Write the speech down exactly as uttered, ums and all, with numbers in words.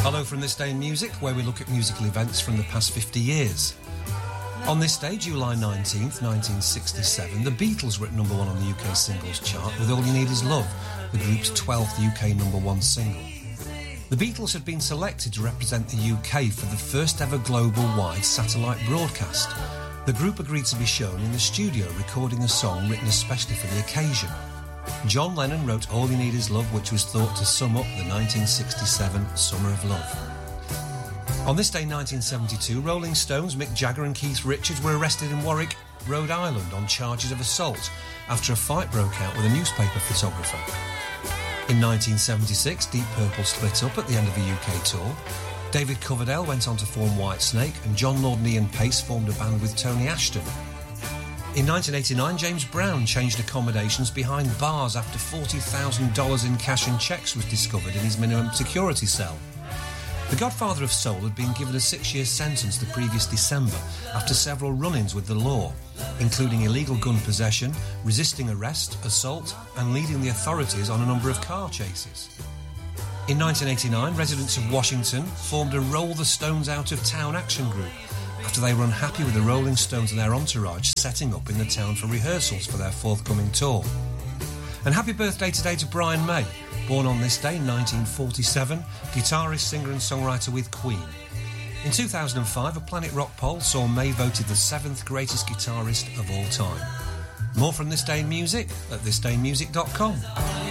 Hello from This Day in Music, where we look at musical events from the past fifty years. On this day, July nineteenth, nineteen sixty-seven, the Beatles were at number one on the U K singles chart with All You Need Is Love, the group's twelfth U K number one single. The Beatles had been selected to represent the U K for the first ever global-wide satellite broadcast. The group agreed to be shown in the studio recording a song written especially for the occasion. John Lennon wrote All You Need Is Love, which was thought to sum up the nineteen sixty-seven Summer of Love. On this day, nineteen seventy-two, Rolling Stones, Mick Jagger and Keith Richards were arrested in Warwick, Rhode Island on charges of assault after a fight broke out with a newspaper photographer. In nineteen seventy-six, Deep Purple split up at the end of a U K tour. David Coverdale went on to form Whitesnake, and John Lord and Ian Pace formed a band with Tony Ashton. In nineteen eighty-nine, James Brown changed accommodations behind bars after forty thousand dollars in cash and cheques was discovered in his minimum security cell. The Godfather of Soul had been given a six-year sentence the previous December after several run-ins with the law, including illegal gun possession, resisting arrest, assault, and leading the authorities on a number of car chases. In nineteen eighty-nine, residents of Washington formed a Roll the Stones Out of Town action group after they were unhappy with the Rolling Stones and their entourage setting up in the town for rehearsals for their forthcoming tour. And happy birthday today to Brian May, born on this day, nineteen forty-seven, guitarist, singer and songwriter with Queen. In two thousand five, a Planet Rock poll saw May voted the seventh greatest guitarist of all time. More from This Day in Music at this day in music dot com.